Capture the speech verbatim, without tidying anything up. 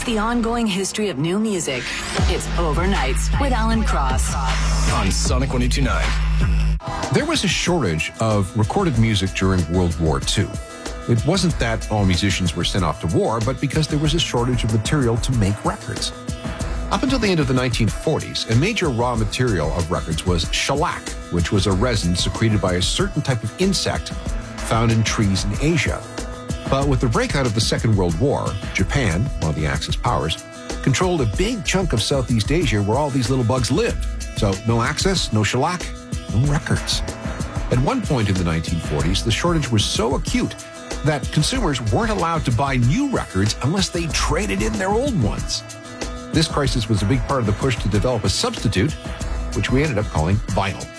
the ongoing history of new music. It's Overnights with Alan Cross on Sonic one oh two point nine. There was a shortage of recorded music during World War Two. It wasn't that all musicians were sent off to war, but because there was a shortage of material to make records. Up until the end of the nineteen forties, a major raw material of records was shellac, which was a resin secreted by a certain type of insect found in trees in Asia. But with the breakout of the Second World War, Japan, one of the Axis powers, controlled a big chunk of Southeast Asia where all these little bugs lived. So no access, no shellac, no records. At one point in the nineteen forties, the shortage was so acute that consumers weren't allowed to buy new records unless they traded in their old ones. This crisis was a big part of the push to develop a substitute, which we ended up calling vinyl.